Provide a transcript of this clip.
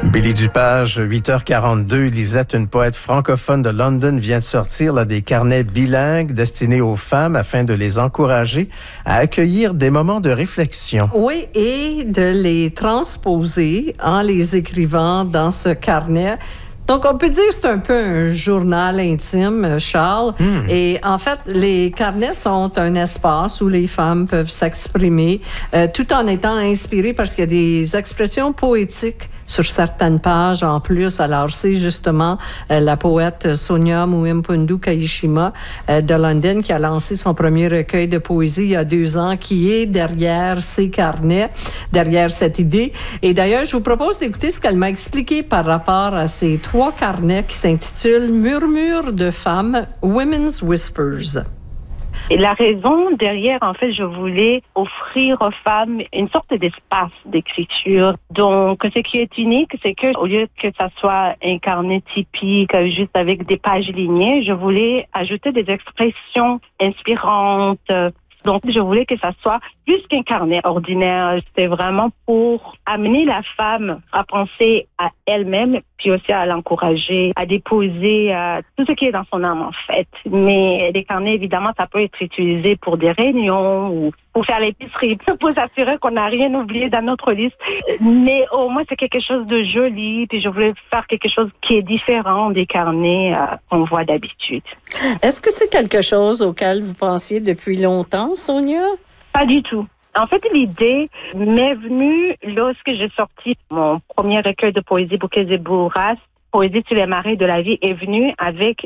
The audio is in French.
Billy Dupage, 8h42. Lisette, une poète francophone de London, vient de sortir des carnets bilingues destinés aux femmes afin de les encourager à accueillir des moments de réflexion. Oui, et de les transposer en les écrivant dans ce carnet. Donc, on peut dire que c'est un peu un journal intime, Charles. Et en fait, les carnets sont un espace où les femmes peuvent s'exprimer tout en étant inspirées parce qu'il y a des expressions poétiques sur certaines pages en plus. Alors, c'est justement la poète Sonia Muimpundu Kayishima de London qui a lancé son premier recueil de poésie il y a 2 ans, qui est derrière ces carnets, derrière cette idée. Et d'ailleurs, je vous propose d'écouter ce qu'elle m'a expliqué par rapport à ces 3 carnets qui s'intitulent « Murmures de femmes, Women's Whispers ». Et la raison derrière, en fait, je voulais offrir aux femmes une sorte d'espace d'écriture. Donc, ce qui est unique, c'est que au lieu que ça soit un carnet typique, juste avec des pages lignées, je voulais ajouter des expressions inspirantes. Donc, je voulais que ça soit plus qu'un carnet ordinaire. C'était vraiment pour amener la femme à penser à elle-même, puis aussi à l'encourager, à déposer tout ce qui est dans son âme, en fait. Mais les carnets, évidemment, ça peut être utilisé pour des réunions ou pour faire l'épicerie, pour s'assurer qu'on n'a rien oublié dans notre liste. Mais au moins, c'est quelque chose de joli, puis je voulais faire quelque chose qui est différent des carnets qu'on voit d'habitude. Est-ce que c'est quelque chose auquel vous pensiez depuis longtemps, Sonia? Pas du tout. En fait, l'idée m'est venue lorsque j'ai sorti mon premier recueil de poésie, Bouquets et bourrasques. Poésie sur les marées de la vie est venue avec